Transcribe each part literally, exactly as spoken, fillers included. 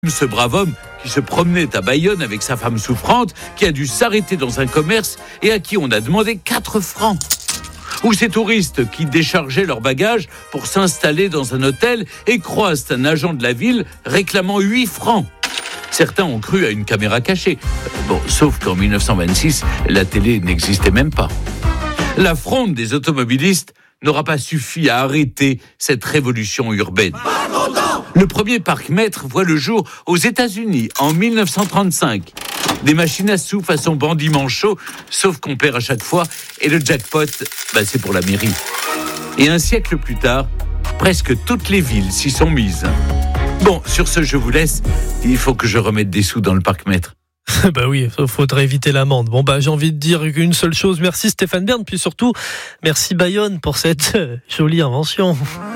Ce brave homme qui se promenait à Bayonne avec sa femme souffrante, qui a dû s'arrêter dans un commerce et à qui on a demandé quatre francs. Ou ces touristes qui déchargeaient leurs bagages pour s'installer dans un hôtel et croisent un agent de la ville réclamant huit francs. Certains ont cru à une caméra cachée. Bon, sauf qu'en dix-neuf cent vingt-six, la télé n'existait même pas. La fronde des automobilistes n'aura pas suffi à arrêter cette révolution urbaine. Le premier parc-mètre voit le jour aux États-Unis en dix-neuf cent trente-cinq. Des machines à sous façon bandit manchot, sauf qu'on perd à chaque fois, et le jackpot, bah, c'est pour la mairie. Et un siècle plus tard, presque toutes les villes s'y sont mises. Bon, sur ce, je vous laisse. Il faut que je remette des sous dans le parc-mètre. Bah oui, il faudrait éviter l'amende. Bon bah j'ai envie de dire une seule chose, merci Stéphane Bern, puis surtout merci Bayonne pour cette jolie invention.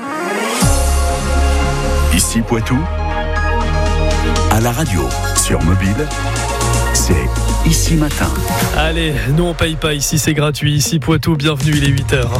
Ici Poitou, à la radio, sur mobile, c'est Ici Matin. Allez, nous on paye pas ici, c'est gratuit. Ici Poitou, bienvenue, il est huit heures.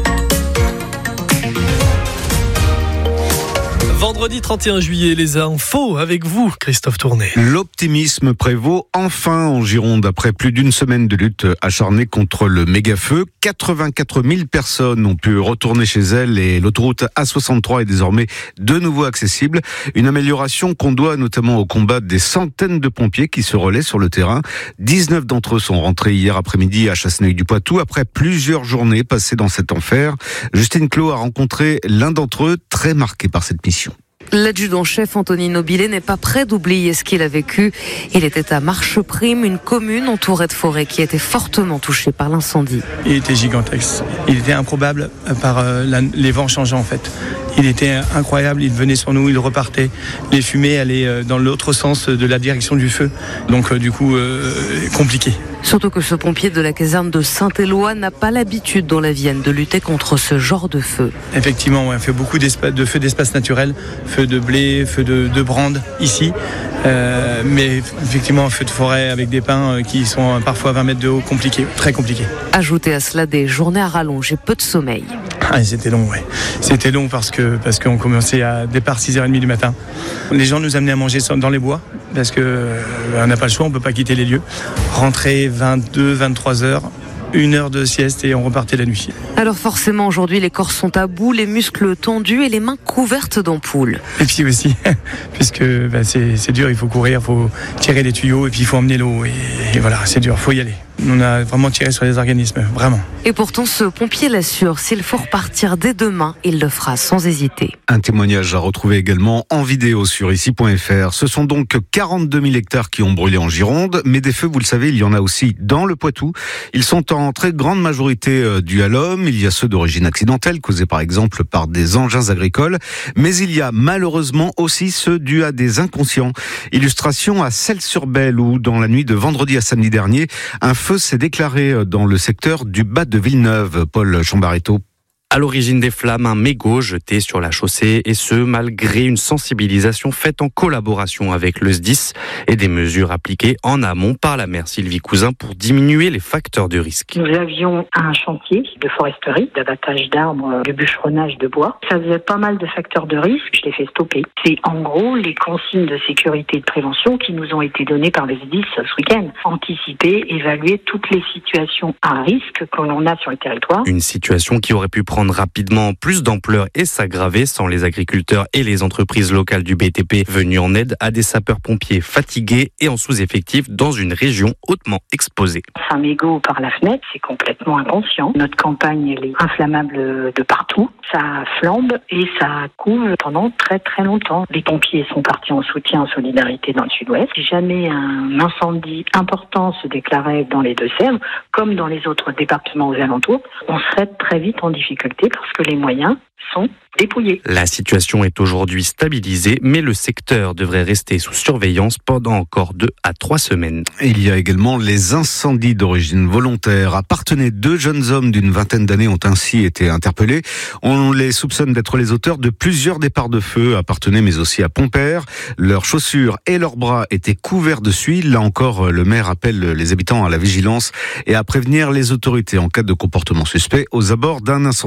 Vendredi trente et un juillet, les infos avec vous, Christophe Tournet. L'optimisme prévaut enfin en Gironde après plus d'une semaine de lutte acharnée contre le méga-feu. quatre-vingt-quatre mille personnes ont pu retourner chez elles et l'autoroute A soixante-trois est désormais de nouveau accessible. Une amélioration qu'on doit notamment au combat des centaines de pompiers qui se relaient sur le terrain. dix-neuf d'entre eux sont rentrés hier après-midi à Chasseneuil-du-Poitou après plusieurs journées passées dans cet enfer. Justine Clos a rencontré l'un d'entre eux très marqué par cette mission. L'adjudant-chef Anthony Nobilet n'est pas prêt d'oublier ce qu'il a vécu. Il était à Marcheprime, une commune entourée de forêts qui a été fortement touchée par l'incendie. Il était gigantesque. Il était improbable par euh, la, les vents changeants en fait. Il était incroyable, il venait sur nous, il repartait. Les fumées allaient dans l'autre sens de la direction du feu. Donc euh, du coup, euh, compliqué. Surtout que ce pompier de la caserne de Saint-Éloi n'a pas l'habitude dans la Vienne de lutter contre ce genre de feu. Effectivement, ouais, on fait beaucoup de feux d'espace naturel, feux de blé, feux de, de brande ici. Euh, mais effectivement, feux de forêt avec des pins qui sont parfois à vingt mètres de haut, compliqué, très compliqué. Ajoutez à cela des journées à rallonge et peu de sommeil. Ah, c'était long, ouais. C'était long parce que parce qu'on commençait à départ six heures trente du matin. Les gens nous amenaient à manger dans les bois parce que euh, on n'a pas le choix, on peut pas quitter les lieux. Rentrer vingt-deux, vingt-trois heures. Une heure de sieste et on repartait la nuit. Alors forcément, aujourd'hui, les corps sont à bout, les muscles tendus et les mains couvertes d'ampoules. Et puis aussi, puisque bah, c'est, c'est dur, il faut courir, il faut tirer les tuyaux et puis il faut emmener l'eau. Et, et voilà, c'est dur, il faut y aller. On a vraiment tiré sur les organismes, vraiment. Et pourtant, ce pompier l'assure, s'il faut repartir dès demain, il le fera sans hésiter. Un témoignage à retrouver également en vidéo sur ici point f r. Ce sont donc quarante-deux mille hectares qui ont brûlé en Gironde, mais des feux, vous le savez, il y en a aussi dans le Poitou. Ils sont en très grande majorité dus à l'homme. Il y a ceux d'origine accidentelle, causés par exemple par des engins agricoles, mais il y a malheureusement aussi ceux dus à des inconscients. Illustration à Celles-sur-Belle, où dans la nuit de vendredi à samedi dernier, un feu s'est déclaré dans le secteur du Bas de Villeneuve. Paul Chambaretto. À l'origine des flammes, un mégot jeté sur la chaussée, et ce, malgré une sensibilisation faite en collaboration avec le S D I S et des mesures appliquées en amont par la maire Sylvie Cousin pour diminuer les facteurs de risque. Nous avions un chantier de foresterie, d'abattage d'arbres, de bûcheronnage de bois. Ça faisait pas mal de facteurs de risque, je l'ai fait stopper. C'est en gros les consignes de sécurité et de prévention qui nous ont été données par le S D I S ce week-end. Anticiper, évaluer toutes les situations à risque que l'on a sur le territoire. Une situation qui aurait pu prendre rapidement plus d'ampleur et s'aggraver sans les agriculteurs et les entreprises locales du B T P venus en aide à des sapeurs-pompiers fatigués et en sous-effectif dans une région hautement exposée. Un mégot par la fenêtre, c'est complètement inconscient. Notre campagne, elle est inflammable de partout. Ça flambe et ça couve pendant très très longtemps. Les pompiers sont partis en soutien, en solidarité dans le sud-ouest. Si jamais un incendie important se déclarait dans les Deux-Sèvres, comme dans les autres départements aux alentours, on serait très vite en difficulté parce que les moyens sont dépouillés. La situation est aujourd'hui stabilisée, mais le secteur devrait rester sous surveillance pendant encore deux à trois semaines. Il y a également les incendies d'origine volontaire. À Parthenay, deux jeunes hommes d'une vingtaine d'années ont ainsi été interpellés. On les soupçonne d'être les auteurs de plusieurs départs de feu à Parthenay, mais aussi à Pompère. Leurs chaussures et leurs bras étaient couverts de suie. Là encore, le maire appelle les habitants à la vigilance et à prévenir les autorités en cas de comportement suspect aux abords d'un incendie.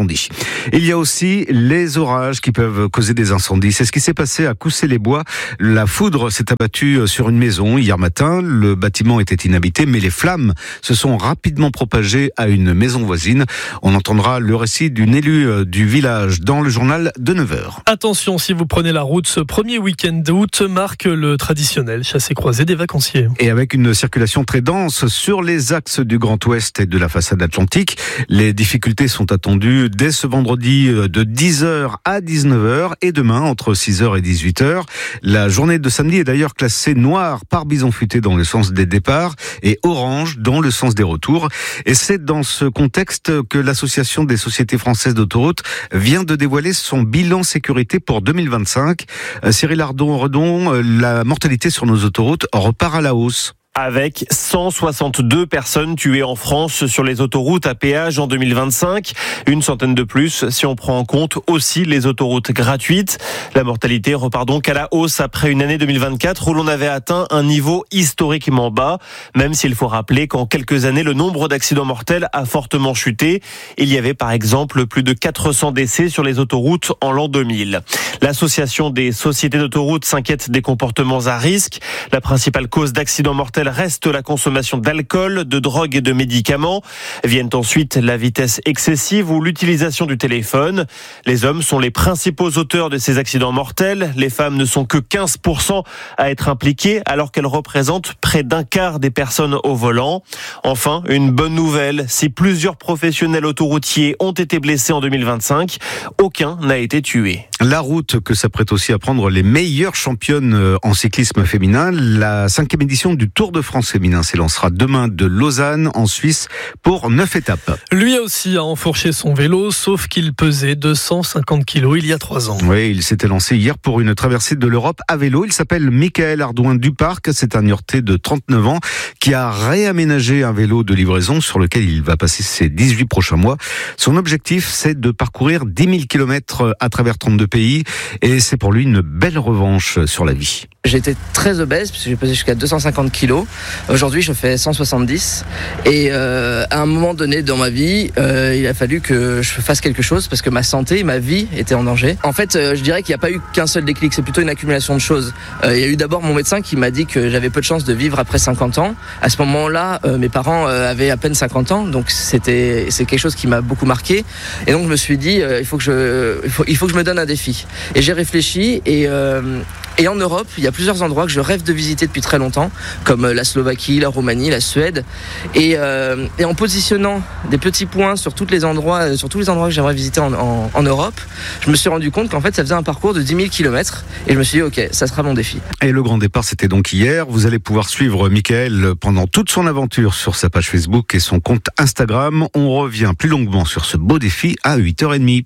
d'incendie. Il y a aussi les orages qui peuvent causer des incendies. C'est ce qui s'est passé à Coussay-les-Bois. La foudre s'est abattue sur une maison hier matin. Le bâtiment était inhabité, mais les flammes se sont rapidement propagées à une maison voisine. On entendra le récit d'une élue du village dans le journal de neuf heures. Attention, si vous prenez la route, ce premier week-end d'août marque le traditionnel chassé-croisé des vacanciers. Et avec une circulation très dense sur les axes du Grand Ouest et de la façade atlantique, les difficultés sont attendues dès ce vendredi de dix heures à dix-neuf heures et demain entre six heures et dix-huit heures. La journée de samedi est d'ailleurs classée noire par bison futé dans le sens des départs et orange dans le sens des retours. Et c'est dans ce contexte que l'Association des sociétés françaises d'autoroutes vient de dévoiler son bilan sécurité pour deux mille vingt-cinq. Cyril Ardon-Redon, la mortalité sur nos autoroutes repart à la hausse. Avec cent soixante-deux personnes tuées en France sur les autoroutes à péage en deux mille vingt-cinq. Une centaine de plus si on prend en compte aussi les autoroutes gratuites. La mortalité repart donc à la hausse après une année deux mille vingt-quatre où l'on avait atteint un niveau historiquement bas. Même s'il faut rappeler qu'en quelques années, le nombre d'accidents mortels a fortement chuté. Il y avait par exemple plus de quatre cents décès sur les autoroutes en l'an deux mille. L'association des sociétés d'autoroutes s'inquiète des comportements à risque. La principale cause d'accidents mortels reste la consommation d'alcool, de drogue et de médicaments. Viennent ensuite la vitesse excessive ou l'utilisation du téléphone. Les hommes sont les principaux auteurs de ces accidents mortels. Les femmes ne sont que quinze pour cent à être impliquées alors qu'elles représentent près d'un quart des personnes au volant. Enfin, une bonne nouvelle, si plusieurs professionnels autoroutiers ont été blessés en deux mille vingt-cinq, aucun n'a été tué. La route que s'apprête aussi à prendre les meilleures championnes en cyclisme féminin, la cinquième édition du Tour de France féminin s'élancera demain de Lausanne en Suisse pour neuf étapes. Lui aussi a enfourché son vélo, sauf qu'il pesait deux cent cinquante kilos il y a trois ans. Oui, il s'était lancé hier pour une traversée de l'Europe à vélo. Il s'appelle Michael Ardouin Duparc. C'est un Niortais de trente-neuf ans qui a réaménagé un vélo de livraison sur lequel il va passer ses dix-huit prochains mois. Son objectif, c'est de parcourir dix mille kilomètres à travers trente-deux pays et c'est pour lui une belle revanche sur la vie. J'étais très obèse puisque j'ai pesé jusqu'à deux cent cinquante kilos. Aujourd'hui, je fais cent soixante-dix. Et euh, à un moment donné dans ma vie, euh, il a fallu que je fasse quelque chose parce que ma santé, ma vie était en danger. En fait, euh, je dirais qu'il n'y a pas eu qu'un seul déclic. C'est plutôt une accumulation de choses. Euh, il y a eu d'abord mon médecin qui m'a dit que j'avais peu de chances de vivre après cinquante ans. À ce moment-là, euh, mes parents euh, avaient à peine cinquante ans. Donc c'était, c'est quelque chose qui m'a beaucoup marqué. Et donc je me suis dit, euh, il faut que je, il faut, il faut que je me donne un défi. Et j'ai réfléchi et... Euh, Et en Europe, il y a plusieurs endroits que je rêve de visiter depuis très longtemps, comme la Slovaquie, la Roumanie, la Suède. Et, euh, et en positionnant des petits points sur, toutes les endroits, sur tous les endroits que j'aimerais visiter en, en, en Europe, je me suis rendu compte qu'en fait, ça faisait un parcours de dix mille kilomètres. Et je me suis dit, ok, ça sera mon défi. Et le grand départ, c'était donc hier. Vous allez pouvoir suivre Michael pendant toute son aventure sur sa page Facebook et son compte Instagram. On revient plus longuement sur ce beau défi à huit heures trente.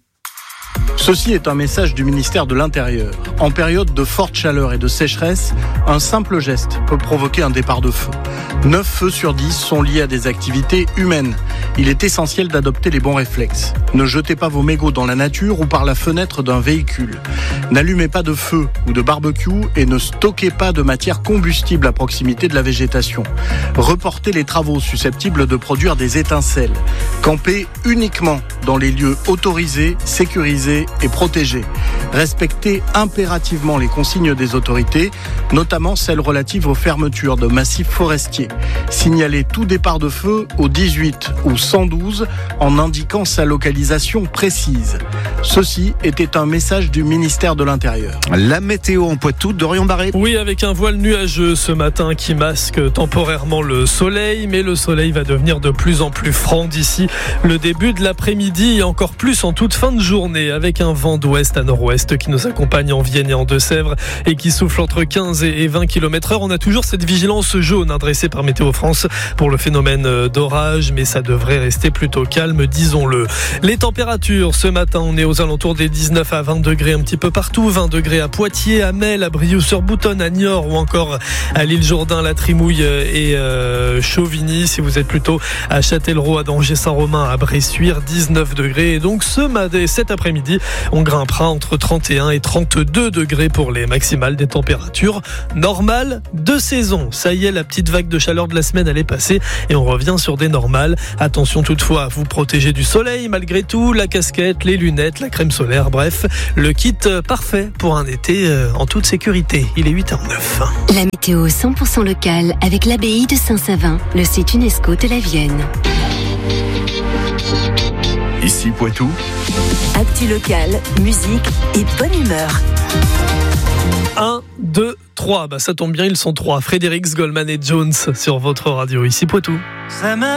Ceci est un message du ministère de l'Intérieur. En période de forte chaleur et de sécheresse, un simple geste peut provoquer un départ de feu. neuf feux sur dix sont liés à des activités humaines. Il est essentiel d'adopter les bons réflexes. Ne jetez pas vos mégots dans la nature ou par la fenêtre d'un véhicule. N'allumez pas de feu ou de barbecue et ne stockez pas de matière combustible à proximité de la végétation. Reportez les travaux susceptibles de produire des étincelles. Campez uniquement dans les lieux autorisés, sécurisés et protégés. Respectez impérativement les consignes des autorités, notamment celles relatives aux fermetures de massifs forestiers. Signalez tout départ de feu au dix-huit ou cent douze en indiquant sa localisation précise. Ceci était un message du ministère de l'Intérieur. La météo en Poitou, Dorian Barré. Oui, avec un voile nuageux ce matin qui masque temporairement le soleil, mais le soleil va devenir de plus en plus franc d'ici le début de l'après-midi et encore plus en toute fin de journée, avec un vent d'ouest à nord-ouest qui nous accompagne en Vienne et en Deux-Sèvres et qui souffle entre quinze et vingt kilomètres heure. On a toujours cette vigilance jaune adressée par Météo France pour le phénomène d'orage, mais ça devrait rester plutôt calme, disons-le. Les températures, ce matin, on est aux alentours des dix-neuf à vingt degrés un petit peu partout, vingt degrés à Poitiers, à Mel, à Briouze-sur-Boutonne, à Niort ou encore à l'Île-Jourdain, la Trimouille et euh, Chauvigny. Si vous êtes plutôt à Châtellerault, à Danger-Saint-Romain, à Bressuire, dix-neuf degrés. Et donc ce matin, cet après-midi, après-midi. On grimpera entre trente et un et trente-deux degrés pour les maximales, des températures normales de saison. Ça y est, la petite vague de chaleur de la semaine, elle est passée et on revient sur des normales. Attention toutefois à vous protéger du soleil malgré tout, la casquette, les lunettes, la crème solaire, bref, le kit parfait pour un été en toute sécurité. Il est huit heures neuf. La météo cent pour cent locale avec l'abbaye de Saint-Savin, le site UNESCO de la Vienne. Ici Poitou. Actu local, musique et bonne humeur. un, deux, trois. Bah, ça tombe bien, ils sont trois. Fredericks, Goldman et Jones sur votre radio. Ici Poitou.